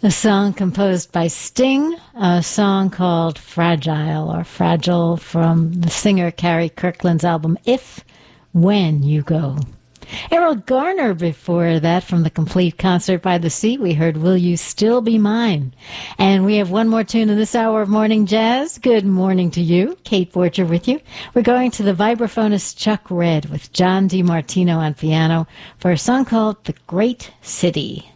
A song composed by Sting, a song called Fragile or Fragile from the singer Carrie Kirkland's album If, When You Go. Errol Garner before that from the complete concert by the sea. We heard Will You Still Be Mine? And we have one more tune in this hour of Morning Jazz. Good morning to you. Kate Borcher with you. We're going to the vibraphonist Chuck Red with John DiMartino on piano for a song called The Great City.